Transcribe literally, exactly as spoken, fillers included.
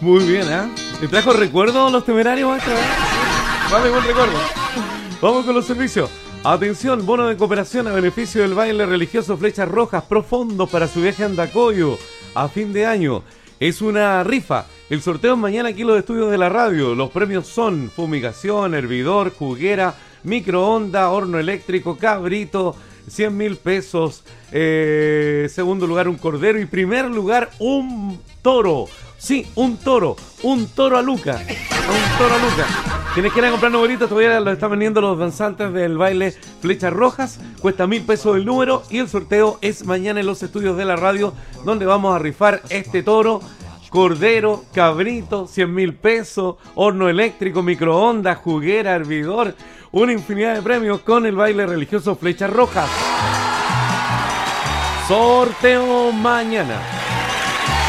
Muy bien, ¿eh? ¿Te trajo recuerdos los temerarios, maestro? Vale, buen recuerdo. Vamos con los servicios. Atención, bono de cooperación a beneficio del baile religioso Flechas Rojas, profundos para su viaje a Andacoyo a fin de año. Es una rifa. El sorteo es mañana aquí en los estudios de la radio. Los premios son fumigación, hervidor, juguera, microondas, horno eléctrico, cabrito, cien mil pesos. Eh, segundo lugar, un cordero. Y primer lugar, un toro. Sí, un toro. Un toro a Luca. Un toro a Luca. Quienes quieran comprar novelitos todavía lo están vendiendo los danzantes del baile Flechas Rojas. Cuesta mil pesos el número. Y el sorteo es mañana en los estudios de la radio, donde vamos a rifar este toro, cordero, cabrito, cien mil pesos, horno eléctrico, microondas, juguera, hervidor, una infinidad de premios con el baile religioso Flechas Rojas. Sorteo mañana.